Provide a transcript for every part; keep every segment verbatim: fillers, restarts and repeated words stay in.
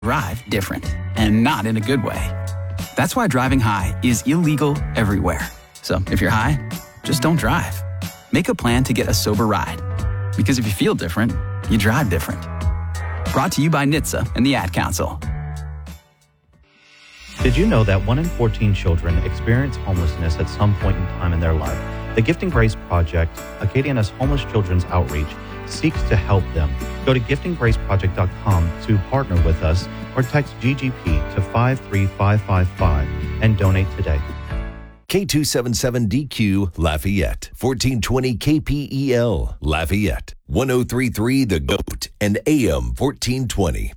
drive different, and not in a good way. That's why driving high is illegal everywhere. So if you're high, just don't drive. Make a plan to get a sober ride. Because if you feel different, you drive different. Brought to you by N H T S A and the Ad Council. Did you know that one in fourteen children experience homelessness at some point in time in their life? The Gifting Grace Project, Acadiana's homeless children's outreach, seeks to help them. Go to gifting grace project dot com to partner with us or text G G P to five three five five five and donate today. K two seventy-seven D Q Lafayette, fourteen twenty K P E L Lafayette, one oh three point three The GOAT and A M fourteen twenty.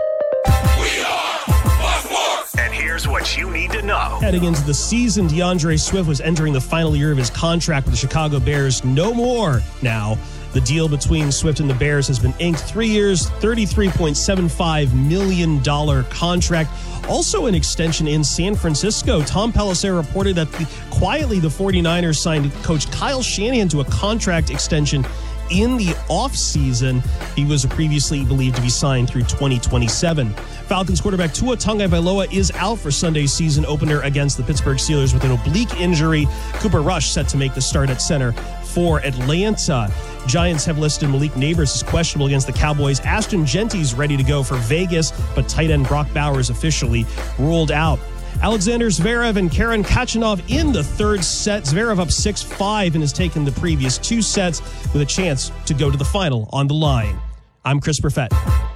And here's what you need to know. Heading into the season, DeAndre Swift was entering the final year of his contract with the Chicago Bears. No more now. The deal between Swift and the Bears has been inked. Three years, thirty-three point seven five million dollars contract. Also an extension in San Francisco. Tom Pelissero reported that the, quietly the 49ers signed coach Kyle Shanahan to a contract extension in the offseason. He was previously believed to be signed through twenty twenty-seven. Falcons quarterback Tua Tagovailoa is out for Sunday's season opener against the Pittsburgh Steelers with an oblique injury. Cooper Rush set to make the start at center for Atlanta. Giants have listed Malik Neighbors as questionable against the Cowboys. Ashton Genty's ready to go for Vegas, but tight end Brock Bowers officially ruled out. Alexander Zverev and Karen Khachanov in the third set. Zverev up six five and has taken the previous two sets with a chance to go to the final on the line. I'm Chris Perfett.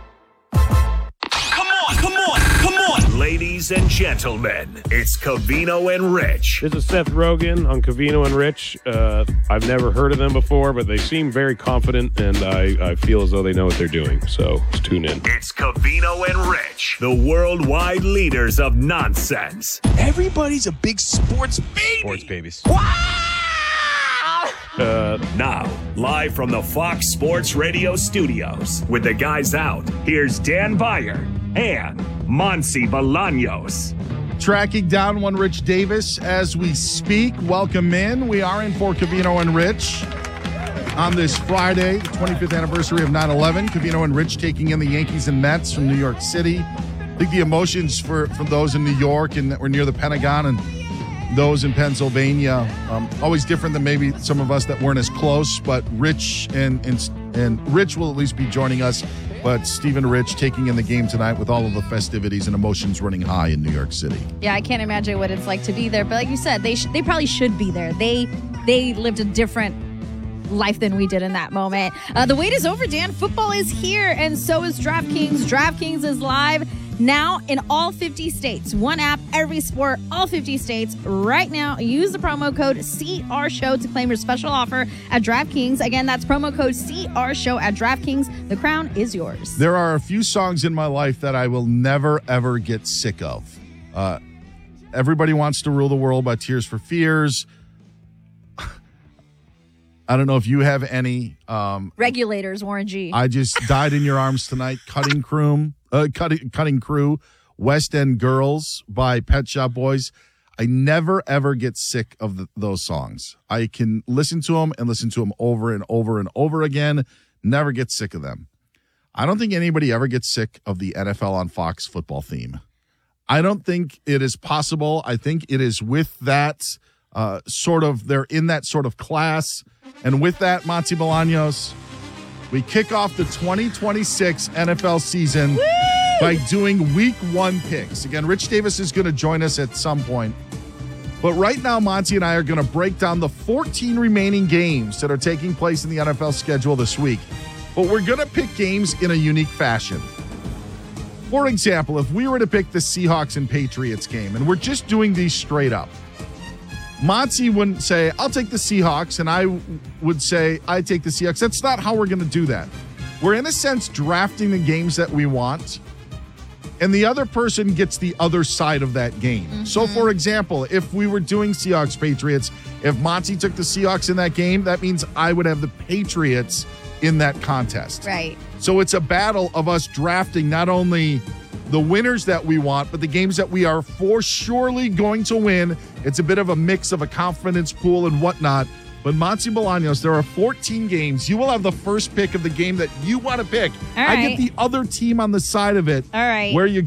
Come on, come on, come on. Ladies and gentlemen, it's Covino and Rich. This is Seth Rogen on Covino and Rich. Uh, I've never heard of them before, but they seem very confident, and I, I feel as though they know what they're doing. So let's tune in. It's Covino and Rich, the worldwide leaders of nonsense. Everybody's a big sports baby. Sports babies. Wow! Uh, now, live from the Fox Sports Radio studios, with the guys out, here's Dan Beyer and Monsi Bolaños. Tracking down one Rich Davis as we speak. Welcome in. We are in for Covino and Rich on this Friday, the twenty-fifth anniversary of nine eleven. Covino and Rich taking in the Yankees and Mets from New York City. I think the emotions for, for those in New York and that were near the Pentagon and those in Pennsylvania, um, always different than maybe some of us that weren't as close. But Rich and and and Rich will at least be joining us. But Stephen Rich taking in the game tonight with all of the festivities and emotions running high in New York City. Yeah, I can't imagine what it's like to be there. But like you said, they sh- they probably should be there. They they lived a different life than we did in that moment. Uh, the wait is over, Dan. Football is here, and so is DraftKings. DraftKings is live now in all fifty states. One app, every sport, all fifty states. Right now, use the promo code C R Show to claim your special offer at DraftKings. Again, that's promo code C R Show at DraftKings. The crown is yours. There are a few songs in my life that I will never, ever get sick of. Uh, Everybody Wants to Rule the World by Tears for Fears. I don't know if you have any. Um, Regulators, Warren G. I Just Died in Your Arms Tonight. Cutting Crew, uh, Cutting, Cutting Crew, West End Girls by Pet Shop Boys. I never, ever get sick of the, those songs. I can listen to them and listen to them over and over and over again. Never get sick of them. I don't think anybody ever gets sick of the N F L on Fox football theme. I don't think it is possible. I think it is with that uh, sort of, they're in that sort of class. And with that, Monty Bolaños, we kick off the twenty twenty-six N F L season Woo! by doing week one picks. Again, Rich Davis is going to join us at some point. But right now, Monty and I are going to break down the fourteen remaining games that are taking place in the N F L schedule this week. But we're going to pick games in a unique fashion. For example, if we were to pick the Seahawks and Patriots game, and we're just doing these straight up, Monty wouldn't say, I'll take the Seahawks, and I would say, I take the Seahawks. That's not how we're going to do that. We're, in a sense, drafting the games that we want, and the other person gets the other side of that game. Mm-hmm. So, for example, if we were doing Seahawks-Patriots, if Monty took the Seahawks in that game, that means I would have the Patriots in that contest. Right. So it's a battle of us drafting not only the winners that we want, but the games that we are for surely going to win. It's a bit of a mix of a confidence pool and whatnot. But Monty Bolaños, there are fourteen games. You will have the first pick of the game that you want to pick. All I right. get the other team on the side of it. All right. Where you